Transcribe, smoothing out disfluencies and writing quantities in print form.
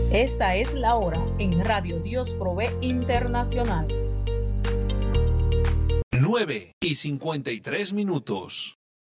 Esta es la hora en Radio Dios Provee Internacional. 9:53.